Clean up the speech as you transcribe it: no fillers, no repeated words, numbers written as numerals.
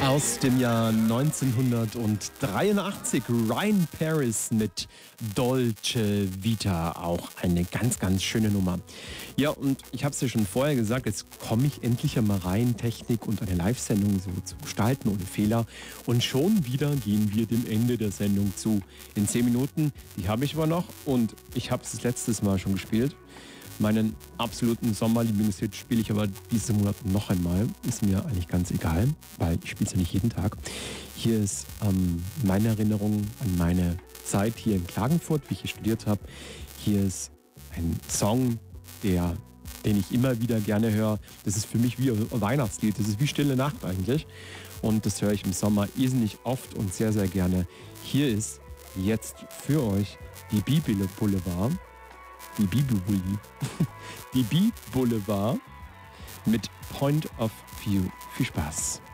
Aus dem Jahr 1983, Ryan Paris mit Dolce Vita, auch eine ganz, ganz schöne Nummer. Ja, und ich habe es ja schon vorher gesagt, jetzt komme ich endlich einmal rein, Technik und eine Live-Sendung so zu gestalten ohne Fehler. Und schon wieder gehen wir dem Ende der Sendung zu. In 10 Minuten, die habe ich aber noch und ich habe es das letztes Mal schon gespielt. Meinen absoluten Sommerlieblingshit spiele ich aber diesen Monat noch einmal. Ist mir eigentlich ganz egal, weil ich spiele es ja nicht jeden Tag. Hier ist meine Erinnerung an meine Zeit hier in Klagenfurt, wie ich hier studiert habe. Hier ist ein Song, den ich immer wieder gerne höre. Das ist für mich wie ein Weihnachtslied. Das ist wie Stille Nacht eigentlich. Und das höre ich im Sommer irrsinnig oft und sehr, sehr gerne. Hier ist jetzt für euch die Bibele Boulevard. Die B-Boulevard mit Point of View. Viel Spaß.